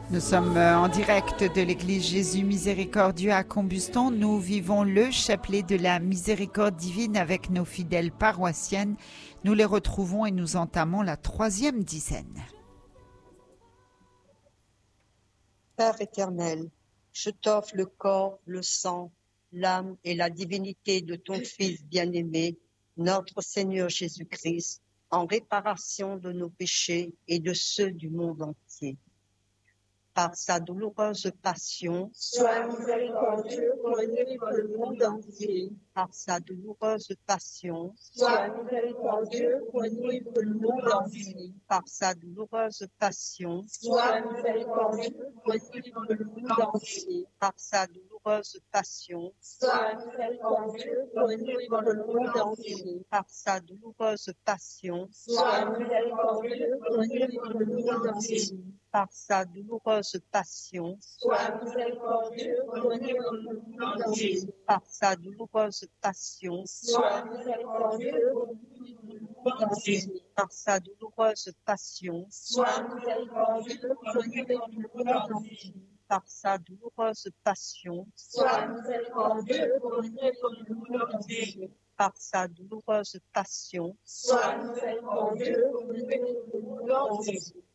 Nous sommes en direct de l'église Jésus Miséricordieux à Combuston. Nous vivons le chapelet de la miséricorde divine avec nos fidèles paroissiennes. Nous les retrouvons et nous entamons la 3e dizaine. Père éternel, je t'offre le corps, le sang, l'âme et la divinité de ton Fils bien-aimé, notre Seigneur Jésus-Christ, en réparation de nos péchés et de ceux du monde entier. Par sa douloureuse passion, sois miséricordieux pour le monde entier. Par sa douloureuse passion, sois miséricordieux pour le monde entier. Par sa douloureuse passion, sois miséricordieux pour le monde entier. Par sa douloureuse passion, sois miséricordieux pour le monde entier. Par sa douloureuse passion, sois miséricordieux pour le monde entier. Par sa douloureuse passion, sois miséricordieux pour le monde entier. Par sa douloureuse passion, sois miséricordieux pour le monde entier. Par sa douloureuse passion, sois miséricordieux pour le monde entier. Par sa douloureuse passion, sois miséricordieux pour le monde entier. Par sa douloureuse passion, sois miséricordieux pour le monde entier.